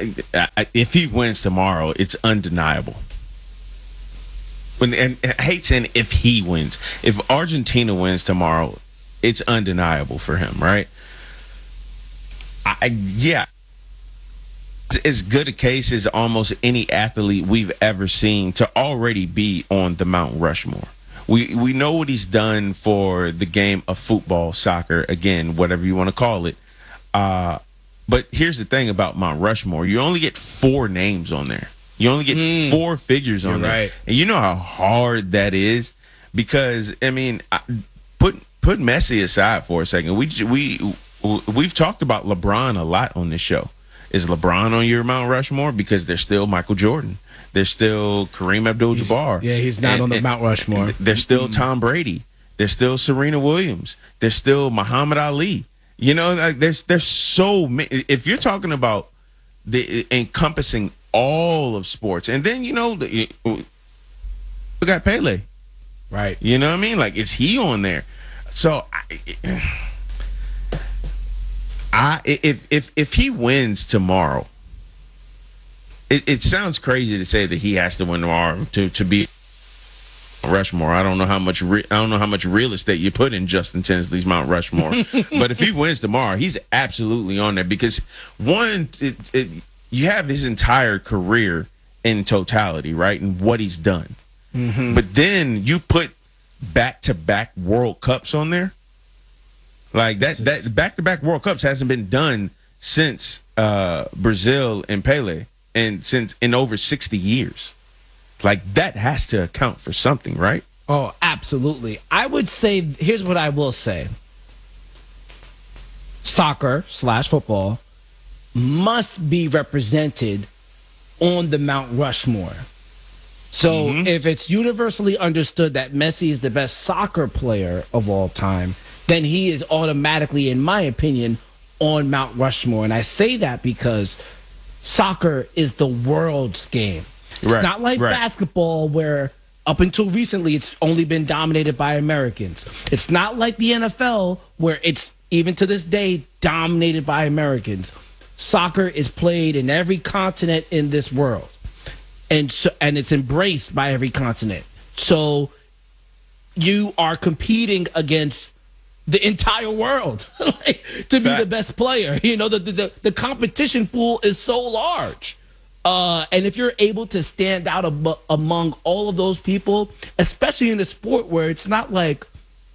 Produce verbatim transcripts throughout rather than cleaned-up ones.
I, I, if he wins tomorrow, it's undeniable. When, and I hate saying if he wins. If Argentina wins tomorrow, it's undeniable for him, right? I, yeah. As good a case as almost any athlete we've ever seen to already be on the Mount Rushmore. We we know what he's done for the game of football, soccer, again, whatever you want to call it. Uh, but here's the thing about Mount Rushmore. You only get four names on there. You only get mm, four figures on there. Right. And you know how hard that is because, I mean, put put Messi aside for a second. We we we've talked about LeBron a lot on this show. Is LeBron on your Mount Rushmore? Because there's still Michael Jordan. There's still Kareem Abdul-Jabbar. He's, yeah, he's not and, on the Mount Rushmore. There's still Tom Brady. There's still Serena Williams. There's still Muhammad Ali. You know, like there's there's so many. If you're talking about the encompassing all of sports, and then you know, the, we got Pele, right? You know what I mean? Like, is he on there? So, I, I if if if he wins tomorrow, it, it sounds crazy to say that he has to win tomorrow to to be Rushmore. I don't know how much re- I don't know how much real estate you put in Justin Tinsley's Mount Rushmore, but if he wins tomorrow, he's absolutely on there because one, it, it, you have his entire career in totality, right, and what he's done. Mm-hmm. But then you put back-to-back World Cups on there, like that. That back-to-back World Cups hasn't been done since uh, Brazil and Pele, and since in over sixty years. Like, that has to account for something, right? Oh, absolutely. I would say, here's what I will say. Soccer slash football must be represented on the Mount Rushmore. So mm-hmm. if it's universally understood that Messi is the best soccer player of all time, then he is automatically, in my opinion, on Mount Rushmore. And I say that because soccer is the world's game. It's right, not like right. basketball where up until recently it's only been dominated by Americans. It's not like the N F L where it's, even to this day, dominated by Americans. Soccer is played in every continent in this world. And so, and it's embraced by every continent. So you are competing against the entire world like, to Fact. be the best player. You know, the, the, the competition pool is so large. Uh, and if you're able to stand out ab- among all of those people, especially in a sport where it's not like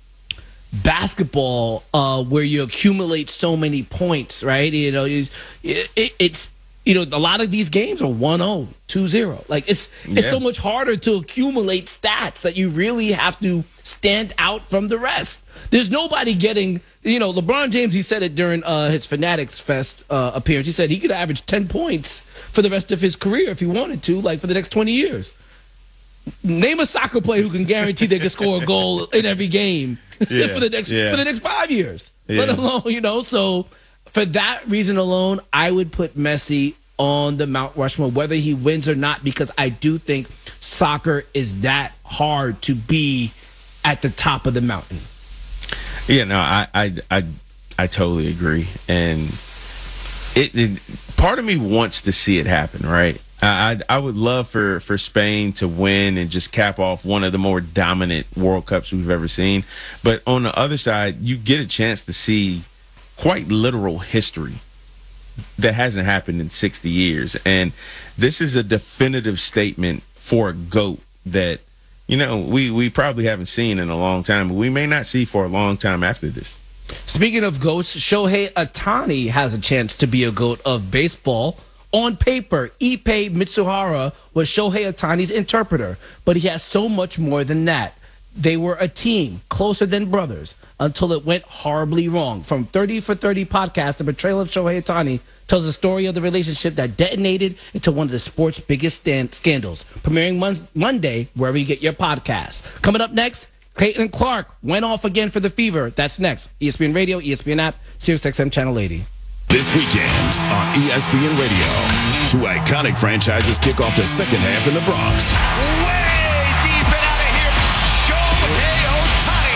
basketball, uh, where you accumulate so many points, right? You know, it, it, it's, you know, a lot of these games are one oh, two zero. Like, it's yeah. it's so much harder to accumulate stats that you really have to stand out from the rest. There's nobody getting, you know, LeBron James, he said it during uh, his Fanatics Fest uh, appearance. He said he could average ten points for the rest of his career if he wanted to, like for the next twenty years. Name a soccer player who can guarantee they can score a goal in every game yeah, for the next yeah. for the next five years. Yeah. Let alone, you know, so for that reason alone, I would put Messi on the Mount Rushmore, whether he wins or not, because I do think soccer is that hard to be at the top of the mountain. Yeah, no, I I I, I totally agree. And it, it part of me wants to see it happen, right? I, I I would love for, for Spain to win and just cap off one of the more dominant World Cups we've ever seen. But on the other side, you get a chance to see quite literal history that hasn't happened in sixty years. And this is a definitive statement for a GOAT that, you know, we, we probably haven't seen in a long time, but we may not see for a long time after this. Speaking of GOATs, Shohei Ohtani has a chance to be a GOAT of baseball. On paper, Ippei Mitsuhara was Shohei Ohtani's interpreter, but he has so much more than that. They were a team, closer than brothers, until it went horribly wrong. From thirty for thirty podcast, the betrayal of Shohei Ohtani tells the story of the relationship that detonated into one of the sport's biggest stand- scandals. Premiering mon- Monday, wherever you get your podcasts. Coming up next, Caitlin Clark went off again for the fever. That's next. E S P N Radio, E S P N app, Sirius X M Channel eighty. This weekend on E S P N Radio, two iconic franchises kick off the second half in the Bronx. Way deep and out of here, Shohei Ohtani.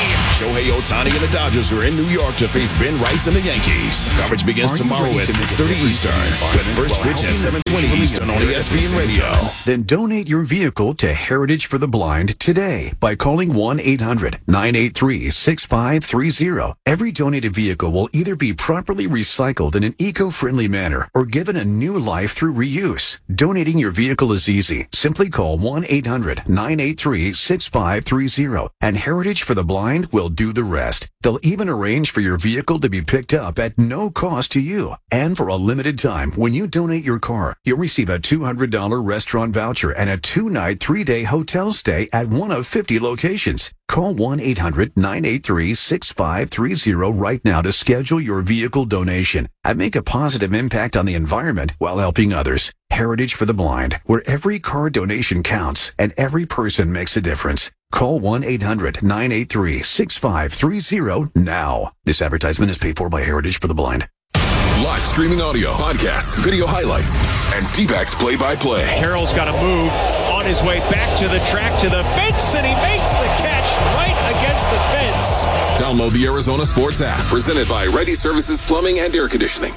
Shohei Ohtani and the Dodgers are in New York to face Ben Rice and the Yankees. Coverage begins Are you tomorrow ready at to make six a thirty difference Eastern, in the with environment first while pitch at helping seven twenty swimming Eastern on and E S P N Radio. Then donate your vehicle to Heritage for the Blind today by calling one eight hundred nine eight three six five three zero. Every donated vehicle will either be properly recycled in an eco-friendly manner or given a new life through reuse. Donating your vehicle is easy. Simply call one eight hundred nine eight three six five three zero and Heritage for the Blind will do the rest. They'll even arrange for your vehicle to be picked up at no cost to you. And for a limited time, when you donate your car, you'll receive a two hundred dollars restaurant voucher and a two-night, three-day hotel stay at one of fifty locations. Call one eight hundred nine eight three six five three zero right now to schedule your vehicle donation and make a positive impact on the environment while helping others. Heritage for the Blind, where every car donation counts and every person makes a difference. Call one eight hundred nine eight three six five three zero now. This advertisement is paid for by Heritage for the Blind. Live streaming audio, podcasts, video highlights, and D-backs play-by-play. Carroll's got to move on his way back to the track, to the fence, and he makes the catch right against the fence. Download the Arizona Sports app, presented by Ready Services Plumbing and Air Conditioning.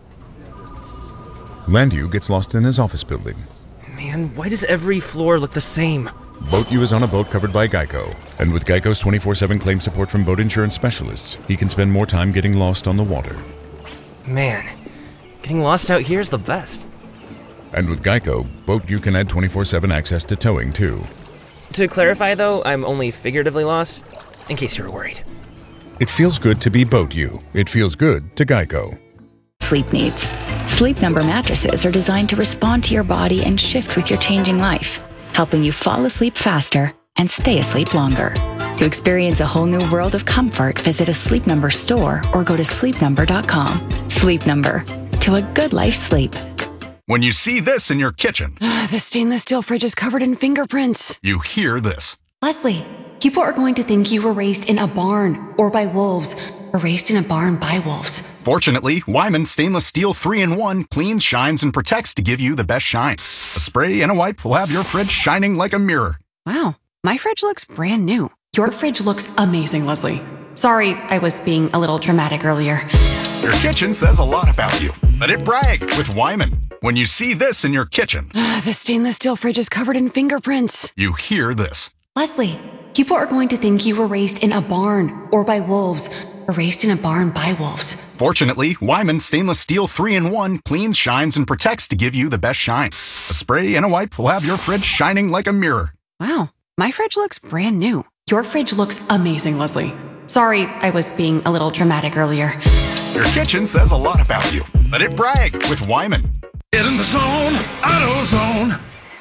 Landu gets lost in his office building. Man, why does every floor look the same? BoatU is on a boat covered by Geico, and with Geico's twenty-four seven claim support from boat insurance specialists, he can spend more time getting lost on the water. Man, getting lost out here is the best. And with Geico, BoatU can add twenty-four seven access to towing, too. To clarify, though, I'm only figuratively lost, in case you were worried. It feels good to be BoatU. It feels good to Geico. Sleep needs. Sleep Number mattresses are designed to respond to your body and shift with your changing life, helping you fall asleep faster and stay asleep longer. To experience a whole new world of comfort, visit a Sleep Number store or go to sleep number dot com. Sleep Number. To a good life's sleep. When you see this in your kitchen, the stainless steel fridge is covered in fingerprints. You hear this. Leslie, people are going to think you were raised in a barn or by wolves, or raised in a barn by wolves. Fortunately, Wyman Stainless Steel three in one cleans, shines, and protects to give you the best shine. A spray and a wipe will have your fridge shining like a mirror. Wow, my fridge looks brand new. Your fridge looks amazing, Leslie. Sorry, I was being a little dramatic earlier. Your kitchen says a lot about you. Let it brag with Wyman. When you see this in your kitchen, the stainless steel fridge is covered in fingerprints. You hear this. Leslie, people are going to think you were raised in a barn or by wolves, or raised in a barn by wolves. Fortunately, Wyman Stainless Steel three in one cleans, shines, and protects to give you the best shine. A spray and a wipe will have your fridge shining like a mirror. Wow, my fridge looks brand new. Your fridge looks amazing, Leslie. Sorry, I was being a little dramatic earlier. Your kitchen says a lot about you. Let it brag with Wyman. Get in the zone, AutoZone.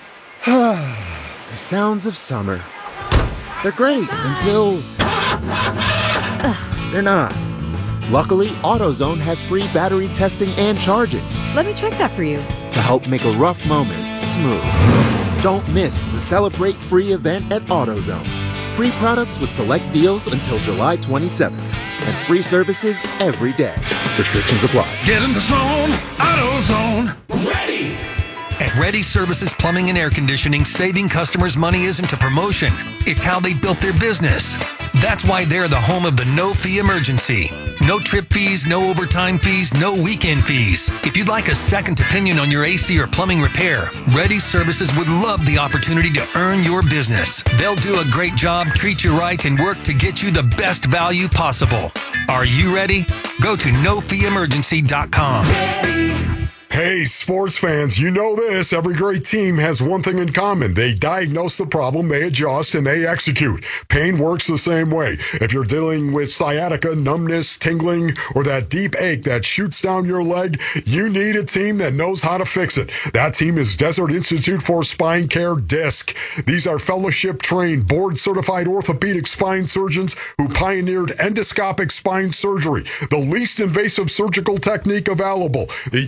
The sounds of summer. They're great until... Ugh, they're not. Luckily, AutoZone has free battery testing and charging. Let me check that for you. To help make a rough moment smooth. Don't miss the Celebrate Free event at AutoZone. Free products with select deals until July twenty-seventh. And free services every day. Restrictions apply. Get in the zone, AutoZone. Ready! At Ready Services Plumbing and Air Conditioning, saving customers money isn't a promotion. It's how they built their business. That's why they're the home of the no-fee emergency. No trip fees, no overtime fees, no weekend fees. If you'd like a second opinion on your A C or plumbing repair, Ready Services would love the opportunity to earn your business. They'll do a great job, treat you right, and work to get you the best value possible. Are you ready? Go to no fee emergency dot com. Hey, sports fans, you know this. Every great team has one thing in common. They diagnose the problem, they adjust, and they execute. Pain works the same way. If you're dealing with sciatica, numbness, tingling, or that deep ache that shoots down your leg, you need a team that knows how to fix it. That team is Desert Institute for Spine Care, DISC. These are fellowship-trained, board-certified orthopedic spine surgeons who pioneered endoscopic spine surgery, the least invasive surgical technique available. It uses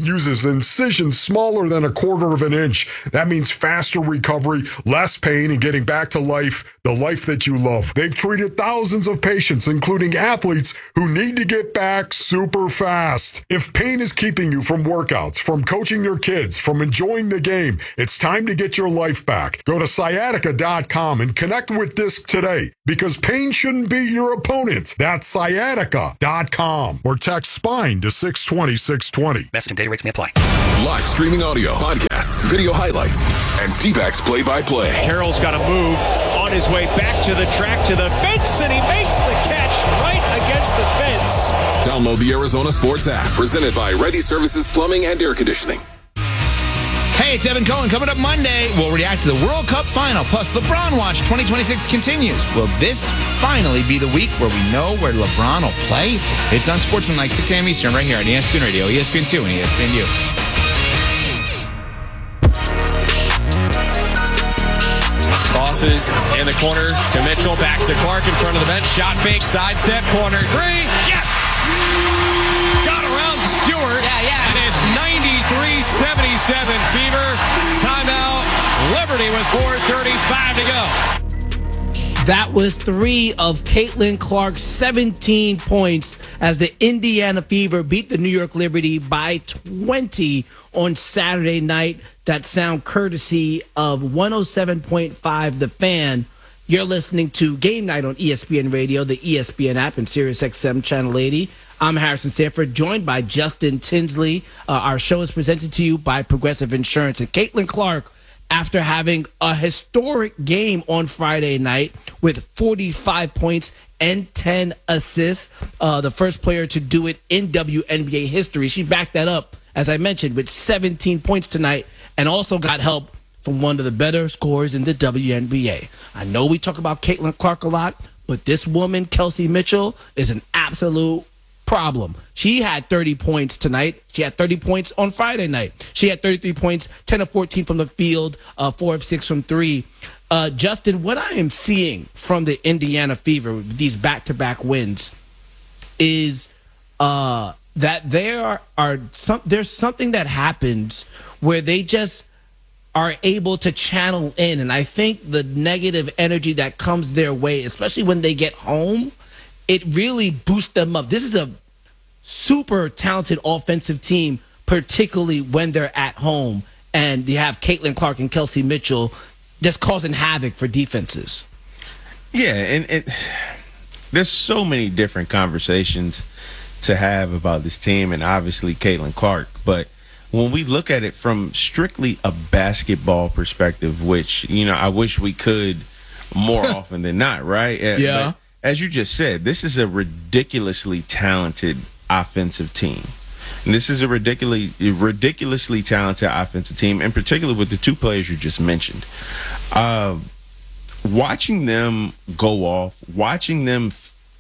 incisions smaller than a quarter of an inch. That means faster recovery, less pain, and getting back to life, the life that you love. They've treated thousands of patients, including athletes, who need to get back super fast. If pain is keeping you from workouts, from coaching your kids, from enjoying the game, it's time to get your life back. Go to sciatica dot com and connect with Disc today, because pain shouldn't be your opponent. That's sciatica dot com, or text SPINE to six twenty, six twenty. Message and data rates may apply. Live streaming audio, podcasts, video highlights, and D-backs play-by-play. Carroll's got to move on his way back to the track, to the fence, and he makes the catch right against the fence. Download the Arizona Sports app, presented by Ready Services Plumbing and Air Conditioning. Hey, it's Evan Cohen. Coming up Monday, we'll react to the World Cup final. Plus, LeBron Watch twenty twenty-six continues. Will this finally be the week where we know where LeBron will play? It's on Sportsmanlike, six a.m. Eastern, right here on E S P N Radio, E S P N two, and E S P N U. Crosses in the corner to Mitchell, back to Clark in front of the bench. Shot fake, sidestep, corner three. Yes! Got around Stewart. Yeah, yeah. And it's ninety-three seventy-seven Fever. Timeout. Liberty with four thirty-five to go. That was three of Caitlin Clark's seventeen points as the Indiana Fever beat the New York Liberty by twenty on Saturday night. That sound courtesy of one oh seven point five The Fan. You're listening to Game Night on E S P N Radio, the E S P N app, and Sirius X M Channel eighty. I'm Harrison Sanford, joined by Justin Tinsley. Uh, our show is presented to you by Progressive Insurance. And Caitlin Clark, after having a historic game on Friday night with forty-five points and ten assists, uh, the first player to do it in W N B A history. She backed that up, as I mentioned, with seventeen points tonight, and also got help from one of the better scorers in the W N B A. I know we talk about Caitlin Clark a lot, but this woman, Kelsey Mitchell, is an absolute problem. She had thirty points tonight. She had thirty points on Friday night. She had thirty-three points, ten of fourteen from the field, uh, four of six from three. Uh, Justin, what I am seeing from the Indiana Fever, these back-to-back wins, is uh, that there are, are some, there's something that happens where they just are able to channel in. And I think the negative energy that comes their way, especially when they get home, it really boosts them up. This is a super talented offensive team, particularly when they're at home. And you have Caitlin Clark and Kelsey Mitchell just causing havoc for defenses. Yeah, and it, there's so many different conversations to have about this team and obviously Caitlin Clark. But when we look at it from strictly a basketball perspective, which, you know, I wish we could more often than not, right? Yeah. But as you just said, this is a ridiculously talented offensive team. And this is a ridiculously, ridiculously talented offensive team, in particular with the two players you just mentioned. Uh, watching them go off, watching them,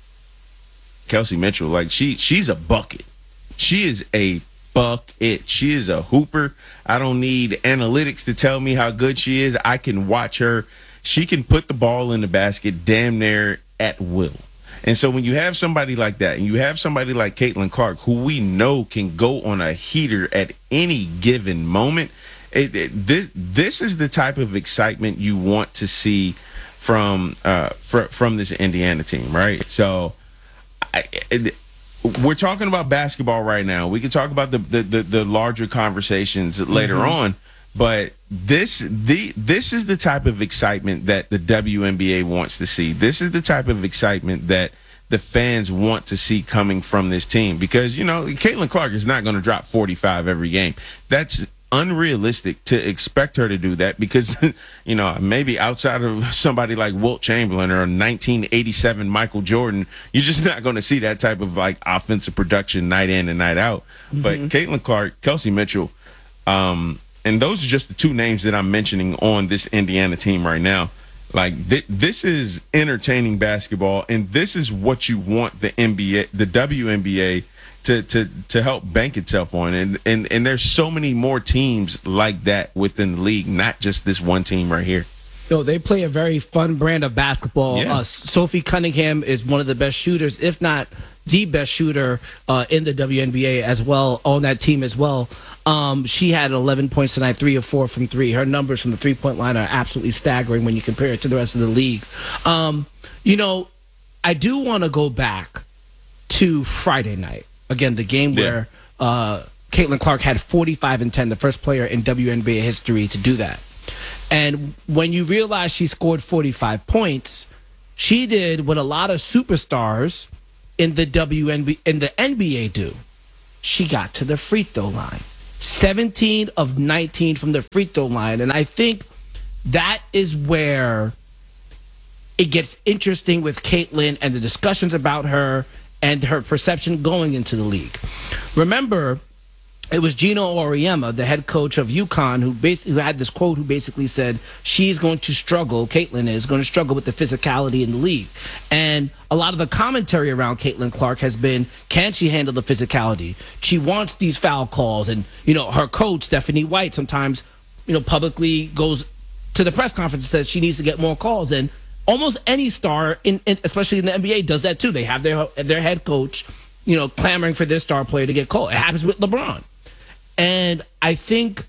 Kelsey Mitchell, like she, she's a bucket. She is a bucket. She is a hooper. I don't need analytics to tell me how good she is. I can watch her. She can put the ball in the basket damn near at will. And so when you have somebody like that, and you have somebody like Caitlin Clark, who we know can go on a heater at any given moment, it, it, this this is the type of excitement you want to see from uh, fr- from this Indiana team, right? So I, it, we're talking about basketball right now. We can talk about the the, the, the larger conversations later mm-hmm. on. But this the this is the type of excitement that the W N B A wants to see. This is the type of excitement that the fans want to see coming from this team. Because, you know, Caitlin Clark is not going to drop forty-five every game. That's unrealistic to expect her to do that because, you know, maybe outside of somebody like Wilt Chamberlain or nineteen eighty-seven Michael Jordan, you're just not going to see that type of, like, offensive production night in and night out. Mm-hmm. But Caitlin Clark, Kelsey Mitchell, um, and those are just the two names that I'm mentioning on this Indiana team right now. Like, th- this is entertaining basketball, and this is what you want the N B A, the W N B A, to to to help bank itself on. And and and there's so many more teams like that within the league, not just this one team right here. Yo, they play a very fun brand of basketball. Yeah. Uh, Sophie Cunningham is one of the best shooters, if not the best shooter uh, in the W N B A as well, on that team as well. Um, she had eleven points tonight, three of four from three. Her numbers from the three-point line are absolutely staggering when you compare it to the rest of the league. Um, you know, I do want to go back to Friday night. Again, the game Yeah. where uh, Caitlin Clark had forty-five and ten, the first player in W N B A history to do that. And when you realize she scored forty-five points, she did what a lot of superstars in the W N B A in the N B A do. She got to the free throw line. seventeen of nineteen from the free throw line. And I think that is where it gets interesting with Caitlin and the discussions about her and her perception going into the league. Remember, it was Gino Auriemma, the head coach of UConn, who basically who had this quote who basically said she's going to struggle, Caitlin is going to struggle with the physicality in the league. And a lot of the commentary around Caitlin Clark has been, can she handle the physicality? She wants these foul calls. And, you know, her coach, Stephanie White, sometimes, you know, publicly goes to the press conference and says she needs to get more calls. And almost any star, in, in especially in the N B A, does that too. They have their their head coach, you know, clamoring for this star player to get called. It happens with LeBron. And I think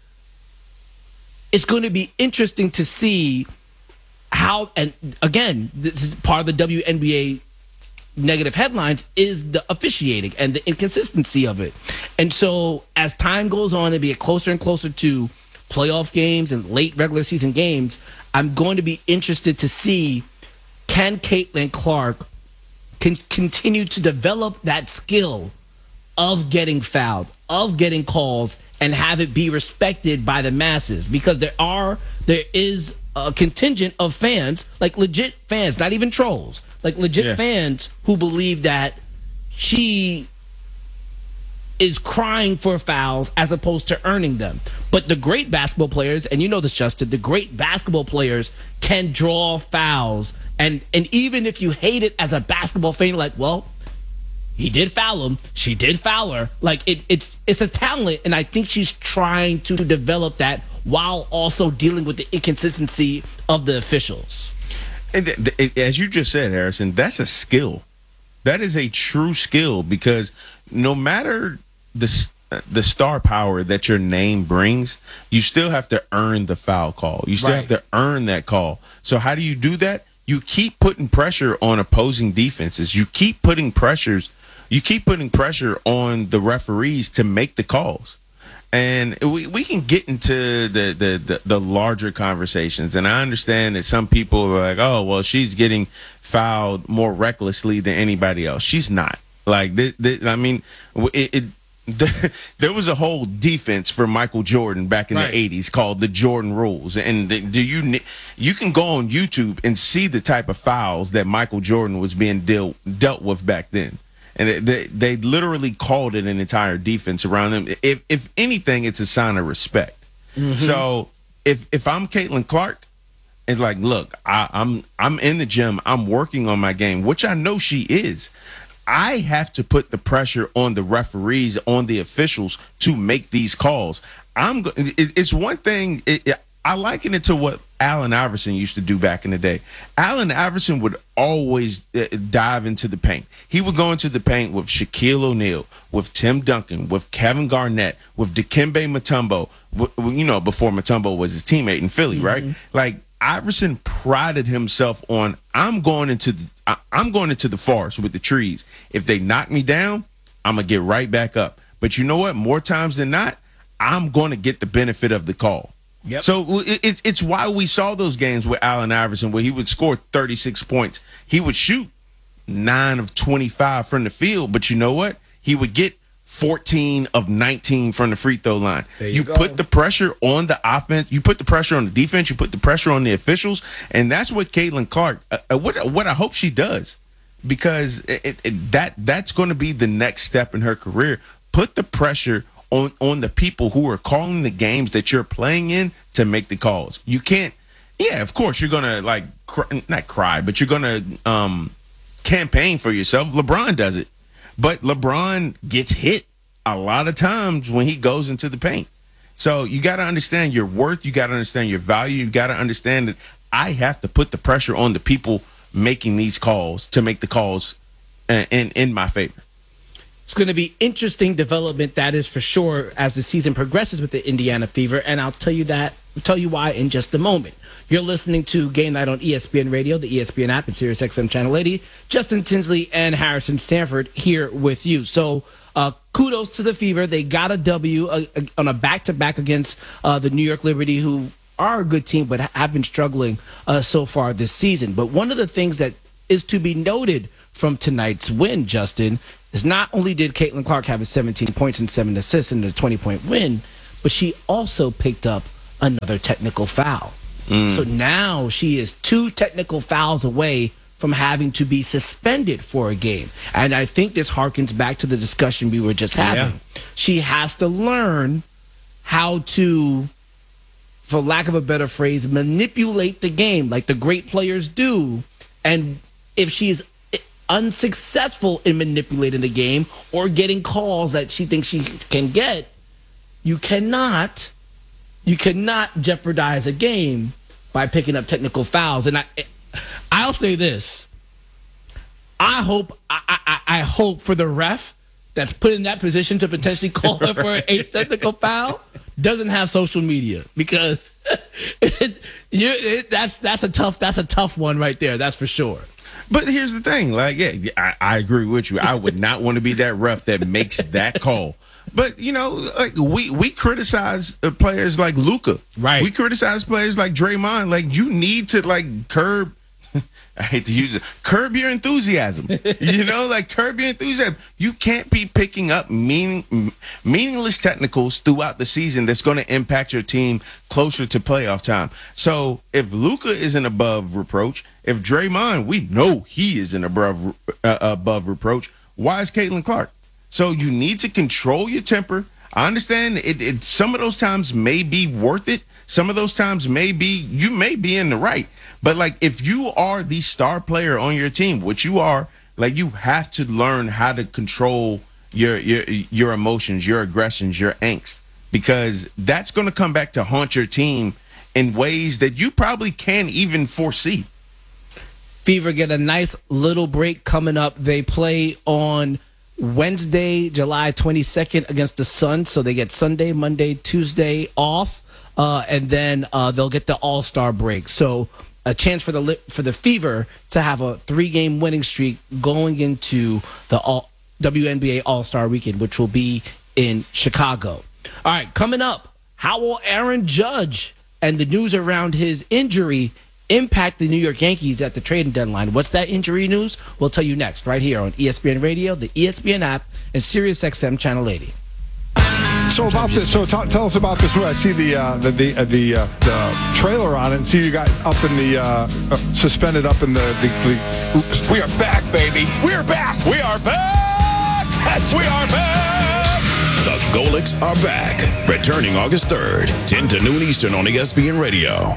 it's going to be interesting to see how, and again, this is part of the W N B A negative headlines, is the officiating and the inconsistency of it. And so as time goes on and be closer and closer to playoff games and late regular season games, I'm going to be interested to see, can Caitlin Clark can continue to develop that skill of getting fouled, of getting calls, and have it be respected by the masses, because there are there is a contingent of fans, like legit fans, not even trolls, like legit Yeah. fans who believe that she is crying for fouls as opposed to earning them. But the great basketball players, and you know this, Justin, the great basketball players can draw fouls, and and even if you hate it as a basketball fan, like, well, he did foul him. She did foul her. Like, it, it's it's a talent, and I think she's trying to develop that while also dealing with the inconsistency of the officials. And th- th- as you just said, Harrison, that's a skill. That is a true skill, because no matter the s- the star power that your name brings, you still have to earn the foul call. You still Right. have to earn that call. So how do you do that? You keep putting pressure on opposing defenses. You keep putting pressures. You keep putting pressure on the referees to make the calls. And we, we can get into the, the, the, the larger conversations. And I understand that some people are like, oh, well, she's getting fouled more recklessly than anybody else. She's not. Like, this, this, I mean, it, it the, there was a whole defense for Michael Jordan back in Right. the eighties called the Jordan Rules. And the, do you ne- you can go on YouTube and see the type of fouls that Michael Jordan was being deal, dealt with back then. And they, they literally called it an entire defense around them. If if anything, it's a sign of respect. Mm-hmm. So if if I'm Caitlin Clark, and like, look, I, I'm I'm in the gym, I'm working on my game, which I know she is. I have to put the pressure on the referees, on the officials to make these calls. I'm. Go- it, it's one thing. It, it, I liken it to what Allen Iverson used to do back in the day. Allen Iverson would always uh, dive into the paint. He would go into the paint with Shaquille O'Neal, with Tim Duncan, with Kevin Garnett, with Dikembe Mutombo, w- you know, before Mutombo was his teammate in Philly, right? Like, Iverson prided himself on, I'm going into the, I, I'm going into the forest with the trees. If they knock me down, I'm going to get right back up. But you know what? More times than not, I'm going to get the benefit of the call. Yep. So it, it, it's why we saw those games with Allen Iverson where he would score thirty-six points. He would shoot nine of twenty-five from the field, but you know what? He would get fourteen of nineteen from the free throw line. There You, you go. put the pressure on the offense. You put the pressure on the defense. You put the pressure on the officials, and that's what Caitlin Clark. Uh, uh, what what I hope she does, because it, it, it, that that's going to be the next step in her career. Put the pressure on on the people who are calling the games that you're playing in to make the calls. You can't. Yeah, of course you're gonna like cry, not cry, but you're gonna um, campaign for yourself. LeBron does it, but LeBron gets hit a lot of times when he goes into the paint. So you got to understand your worth. You got to understand your value. You got to understand that I have to put the pressure on the people making these calls to make the calls in, in, in my favor. It's going to be interesting development, that is for sure, as the season progresses with the Indiana Fever, and I'll tell you that, I'll tell you why in just a moment. You're listening to Game Night on E S P N Radio, the E S P N app, and Sirius X M Channel eighty. Justin Tinsley and Harrison Sanford here with you. So uh, kudos to the Fever. They got a W uh, on a back-to-back against uh, the New York Liberty, who are a good team but have been struggling uh, so far this season. But one of the things that is to be noted from tonight's win, Justin, is not only did Caitlin Clark have his seventeen points and seven assists in a twenty-point win, but she also picked up another technical foul. Mm. So now she is two technical fouls away from having to be suspended for a game. And I think this harkens back to the discussion we were just having. Yeah. She has to learn how to, for lack of a better phrase, manipulate the game like the great players do. And if she's unsuccessful in manipulating the game or getting calls that she thinks she can get, you cannot, you cannot jeopardize a game by picking up technical fouls. And I, I'll say this: I hope, I, I, I hope for the ref that's put in that position to potentially call her for a technical foul doesn't have social media, because it, you, it, that's that's a tough that's a tough one right there. That's for sure. But here's the thing, like, yeah, I, I agree with you. I would not want to be that ref that makes that call. But, you know, like we, we criticize players like Luka. Right. We criticize players like Draymond. Like, you need to, like, curb, I hate to use it, curb your enthusiasm. You know, like, curb your enthusiasm. You can't be picking up meaning, meaningless technicals throughout the season that's going to impact your team closer to playoff time. So if Luka isn't above reproach, if Draymond, we know he isn't above, uh, above reproach, why is Caitlin Clark? So you need to control your temper. I understand it, it. Some of those times may be worth it. Some of those times may be, you may be in the right. But, like, if you are the star player on your team, which you are, like, you have to learn how to control your your your emotions, your aggressions, your angst, because that's going to come back to haunt your team in ways that you probably can't even foresee. Fever get a nice little break coming up. They play on Wednesday, July twenty-second against the Suns. So they get Sunday, Monday, Tuesday off, uh, and then uh, they'll get the All-Star break. So a chance for the for the Fever to have a three-game winning streak going into the all, W N B A All-Star Weekend, which will be in Chicago. All right, coming up, how will Aaron Judge and the news around his injury impact the New York Yankees at the trading deadline? What's that injury news? We'll tell you next, right here on E S P N Radio, the E S P N app, and Sirius X M Channel eighty. So about this, so t- tell us about this. I see the uh, the the, uh, the, uh, the trailer on it, and see you got up in the uh, uh, suspended up in the the. the oops. We are back, baby. We are back. We are back. Yes, we are back. The Golics are back, returning August third, ten to noon Eastern on E S P N Radio.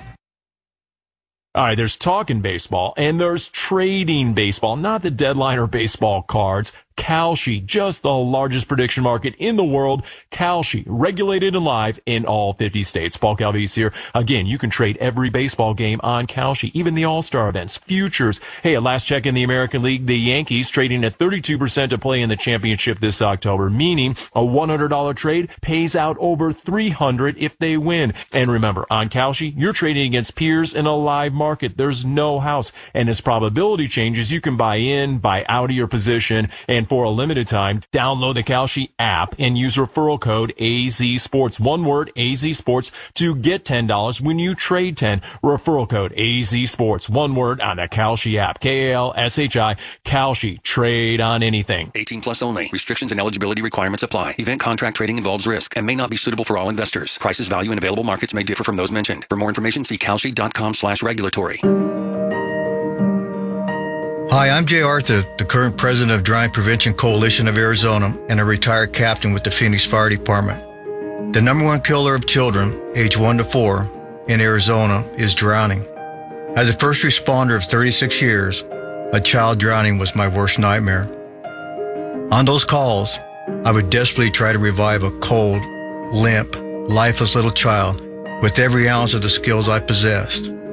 All right, there's talking baseball, and there's trading baseball, not the deadline or baseball cards. Kalshi, just the largest prediction market in the world. Kalshi, regulated and live in all fifty states. Paul Calvise here. Again, you can trade every baseball game on Kalshi, even the All-Star events, futures. Hey, at last check in the American League, the Yankees trading at thirty-two percent to play in the championship this October, meaning a one hundred dollars trade pays out over three hundred dollars if they win. And remember, on Kalshi, you're trading against peers in a live market. There's no house. And as probability changes, you can buy in, buy out of your position, and for a limited time, download the Kalshi app and use referral code A Z Sports. One word, A Z Sports, to get ten dollars when you trade ten. Referral code A Z Sports. One word on the Kalshi app. K A L S H I. Kalshi. Trade on anything. eighteen plus only. Restrictions and eligibility requirements apply. Event contract trading involves risk and may not be suitable for all investors. Prices, value, and available markets may differ from those mentioned. For more information, see kalshi.com slash regulatory. Hi, I'm Jay Arthur, the current president of Drowning Prevention Coalition of Arizona and a retired captain with the Phoenix Fire Department. The number one killer of children, age one to four, in Arizona is drowning. As a first responder of thirty-six years, a child drowning was my worst nightmare. On those calls, I would desperately try to revive a cold, limp, lifeless little child with every ounce of the skills I possessed.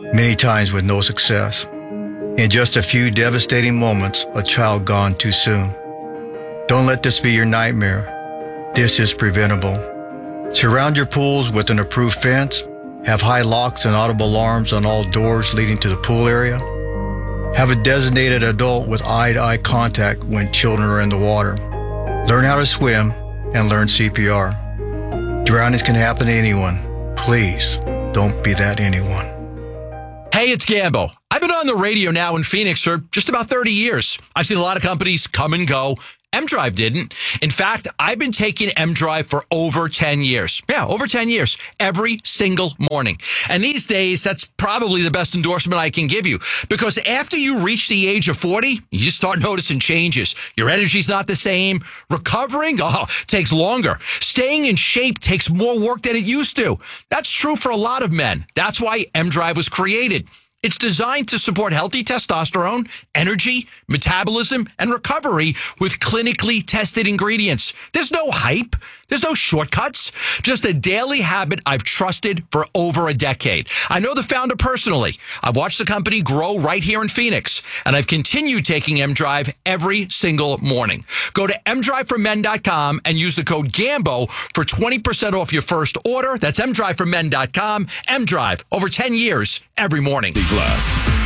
many times with no success. In just a few devastating moments, a child gone too soon. Don't let this be your nightmare. This is preventable. Surround your pools with an approved fence. Have high locks and audible alarms on all doors leading to the pool area. Have a designated adult with eye-to-eye contact when children are in the water. Learn how to swim and learn C P R. Drownings can happen to anyone. Please don't be that anyone. Hey, it's Gambo. I've been on the radio now in Phoenix for just about thirty years. I've seen a lot of companies come and go. M-Drive didn't. In fact, I've been taking M-Drive for over ten years. Yeah, over ten years. Every single morning. And these days, that's probably the best endorsement I can give you. Because after you reach the age of forty, you start noticing changes. Your energy's not the same. Recovering, oh, takes longer. Staying in shape takes more work than it used to. That's true for a lot of men. That's why M-Drive was created. It's designed to support healthy testosterone, energy, metabolism, and recovery with clinically tested ingredients. There's no hype. There's no shortcuts. Just a daily habit I've trusted for over a decade. I know the founder personally. I've watched the company grow right here in Phoenix, and I've continued taking M-Drive every single morning. Go to m drive for men dot com and use the code GAMBO for twenty percent off your first order. That's m drive for men dot com. M-Drive, over ten years, every morning. Plus.